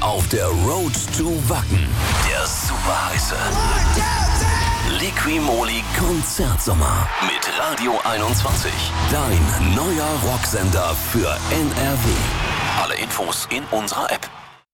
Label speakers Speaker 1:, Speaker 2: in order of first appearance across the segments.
Speaker 1: auf der Road to Wacken. Der super heiße Liqui-Moly Konzertsommer mit Radio 21. Dein neuer Rocksender für NRW. Alle Infos in unserer App.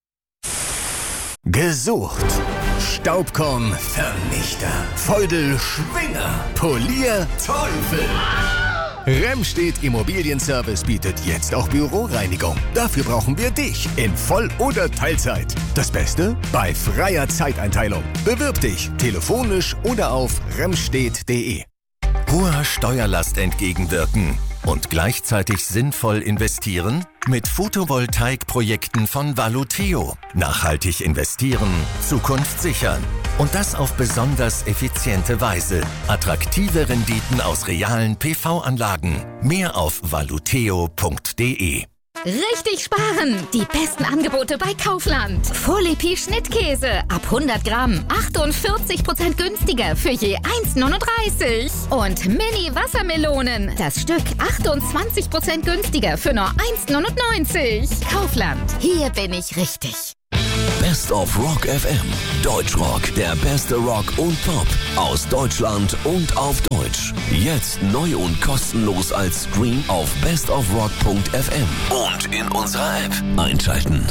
Speaker 2: Gesucht. Staubkorn Vernichter. Feudel Schwinger. Polier Teufel. Remstedt Immobilienservice bietet jetzt auch Büroreinigung. Dafür brauchen wir dich in Voll- oder Teilzeit. Das Beste? Bei freier Zeiteinteilung. Bewirb dich telefonisch oder auf remstedt.de.
Speaker 3: Hoher Steuerlast entgegenwirken und gleichzeitig sinnvoll investieren? Mit Photovoltaikprojekten von Valuteo. Nachhaltig investieren, Zukunft sichern. Und das auf besonders effiziente Weise. Attraktive Renditen aus realen PV-Anlagen. Mehr auf valuteo.de.
Speaker 4: Richtig sparen! Die besten Angebote bei Kaufland. Folepi Schnittkäse ab 100 Gramm 48% günstiger für je 1,39. Und Mini Wassermelonen, das Stück 28% günstiger für nur 1,99. Kaufland, hier bin ich richtig.
Speaker 1: Best of Rock FM. Deutschrock, der beste Rock und Pop aus Deutschland und auf Deutsch. Jetzt neu und kostenlos als Stream auf bestofrock.fm und in unserer App einschalten.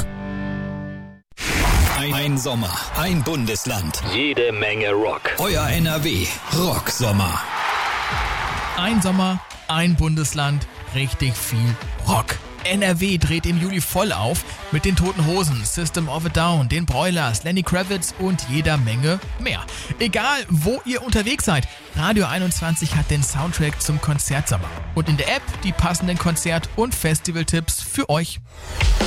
Speaker 5: Ein Sommer, ein Bundesland.
Speaker 1: Jede Menge Rock.
Speaker 5: Euer NRW Rocksommer.
Speaker 6: Ein Sommer, ein Bundesland, richtig viel Rock. NRW dreht im Juli voll auf mit den Toten Hosen, System of a Down, den Broilers, Lenny Kravitz und jeder Menge mehr. Egal, wo ihr unterwegs seid, Radio 21 hat den Soundtrack zum Konzertsommer. Und in der App die passenden Konzert- und Festivaltipps für euch.